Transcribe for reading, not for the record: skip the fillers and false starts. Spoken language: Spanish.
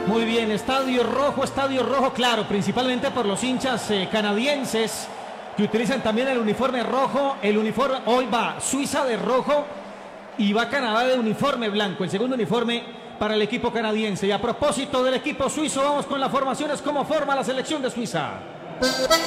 Muy bien, estadio rojo, claro, principalmente por los hinchas canadienses que utilizan también el uniforme rojo. El uniforme, hoy va Suiza de rojo y va Canadá de uniforme blanco, el segundo uniforme para el equipo canadiense. Y a propósito del equipo suizo, vamos con las formaciones, cómo forma la selección de Suiza.